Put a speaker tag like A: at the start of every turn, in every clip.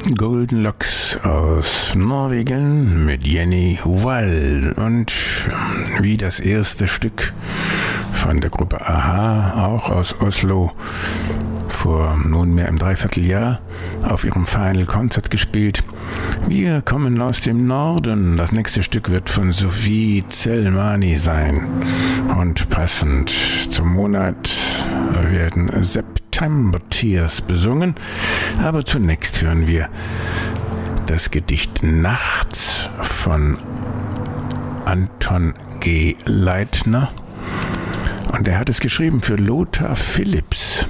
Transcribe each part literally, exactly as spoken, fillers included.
A: Golden Locks aus Norwegen mit Jenny Wall. Und wie das erste Stück von der Gruppe Aha, auch aus Oslo, vor nunmehr einem Dreivierteljahr auf ihrem Final Concert gespielt. Wir kommen aus dem Norden. Das nächste Stück wird von Sophie Zelmani sein. Und passend zum Monat werden September Tears besungen. Aber zunächst hören wir das Gedicht Nachts von Anton G. Leitner. Und er hat es geschrieben für Lothar Philipps.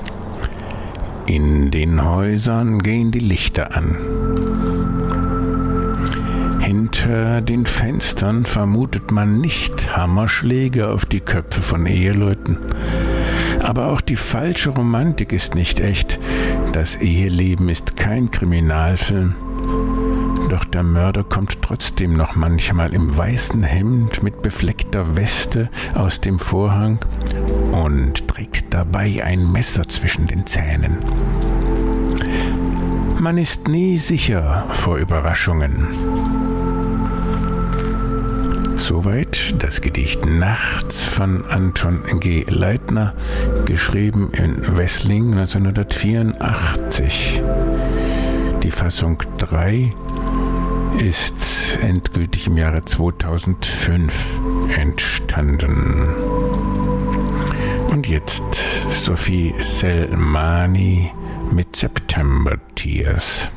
A: In den Häusern gehen die Lichter an. Hinter den Fenstern vermutet man nicht Hammerschläge auf die Köpfe von Eheleuten. Aber auch die falsche Romantik ist nicht echt. Das Eheleben ist kein Kriminalfilm. Doch der Mörder kommt trotzdem noch manchmal im weißen Hemd mit befleckter Weste aus dem Vorhang und trägt dabei ein Messer zwischen den Zähnen. Man ist nie sicher vor Überraschungen. Soweit das Gedicht Nachts von Anton G. Leitner, geschrieben in Wessling neunzehnhundertvierundachtzig. Die Fassung drei ist endgültig im Jahre zweitausendfünf entstanden. Und jetzt Sophie Zelmani mit September Tears.